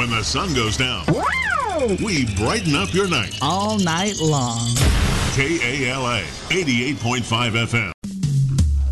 When the sun goes down, we brighten up your night. All night long. KALA 88.5 FM.